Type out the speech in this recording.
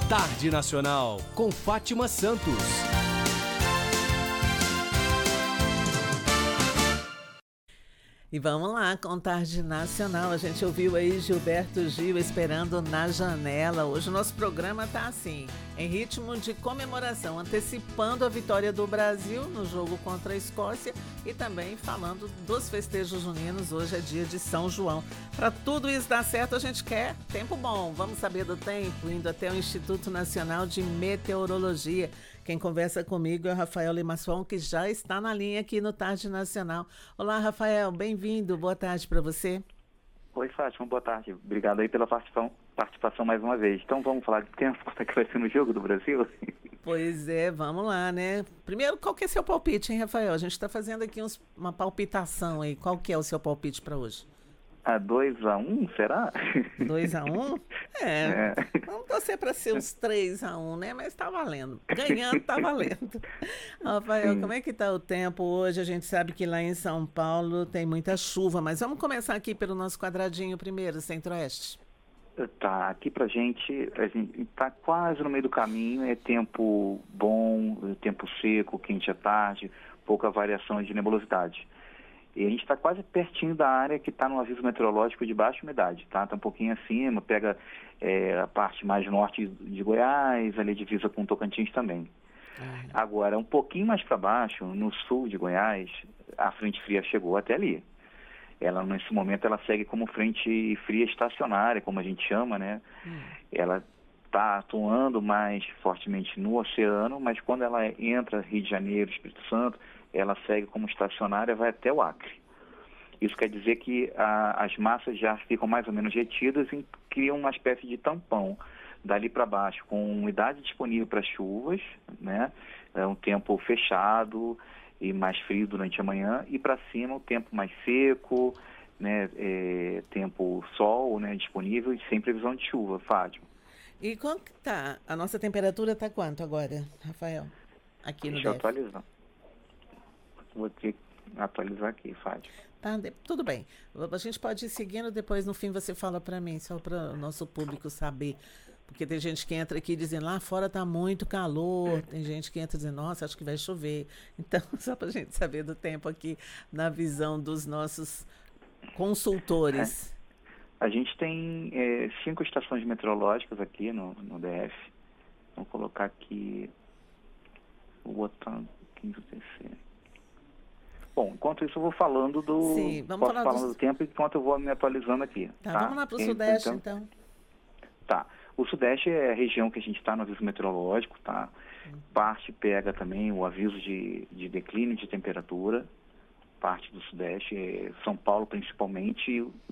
Tarde Nacional, com Fátima Santos. E vamos lá, com Tarde Nacional. A gente ouviu aí Gilberto Gil, Esperando na Janela. Hoje o nosso programa tá assim, em ritmo de comemoração, antecipando a vitória do Brasil no jogo contra a Escócia e também falando dos festejos juninos. Hoje é dia de São João. Para tudo isso dar certo, a gente quer tempo bom. Vamos saber do tempo, indo até o Instituto Nacional de Meteorologia. Quem conversa comigo é o Rafael Limasson, que já está na linha aqui no Tarde Nacional. Olá, Rafael, bem-vindo. Boa tarde para você. Oi, Fátima, boa tarde. Obrigado aí pela participação mais uma vez. Então vamos falar de tempo, como é que vai ser no jogo do Brasil? Pois é, vamos lá, né? Primeiro, qual que é seu palpite, hein, Rafael? A gente está fazendo aqui uma palpitação aí. Qual que é o seu palpite para hoje? 2-1, será? 2-1? Vamos torcer para ser uns 3-1, né? Mas tá valendo. Ganhando tá valendo. Rafael, Sim. como é que tá o tempo hoje? A gente sabe que lá em São Paulo tem muita chuva, mas vamos começar aqui pelo nosso quadradinho primeiro, Centro-Oeste. Tá, aqui a gente tá quase no meio do caminho, é tempo bom, tempo seco, quente à tarde, pouca variação de nebulosidade. E a gente está quase pertinho da área que está no aviso meteorológico de baixa umidade, tá? Está um pouquinho acima, pega a parte mais norte de Goiás, ali divisa com Tocantins também. Agora, um pouquinho mais para baixo, no sul de Goiás, a frente fria chegou até ali. Ela, nesse momento, ela segue como frente fria estacionária, como a gente chama, né? Ela está atuando mais fortemente no oceano, mas quando ela entra Rio de Janeiro, Espírito Santo, ela segue como estacionária, vai até o Acre. Isso quer dizer que as massas já ficam mais ou menos retidas e criam uma espécie de tampão dali para baixo, com umidade disponível para chuvas, né? É um tempo fechado e mais frio durante a manhã, e para cima o tempo mais seco, né? Tempo sol, né? Disponível e sem previsão de chuva, Fátima. E quanto que tá? A nossa temperatura tá quanto agora, Rafael? Aqui no Deixa eu DF. atualizar. Vou ter que atualizar aqui, Fátima. Tá, tudo bem. A gente pode ir seguindo, depois no fim você fala para mim, só para o nosso público saber. Porque tem gente que entra aqui dizendo, lá fora tá muito calor. Tem gente que entra dizendo, nossa, acho que vai chover. Então, só para a gente saber do tempo aqui, na visão dos nossos consultores. A gente tem 5 estações meteorológicas aqui no DF. Vou colocar aqui o botão 15 terceiro. Bom, enquanto isso eu vou falando do tempo enquanto eu vou me atualizando aqui. Tá? Vamos lá para o Sudeste, então. Tá. O Sudeste é a região que a gente está no aviso meteorológico, tá? Parte pega também o aviso de declínio de temperatura, parte do Sudeste, São Paulo principalmente,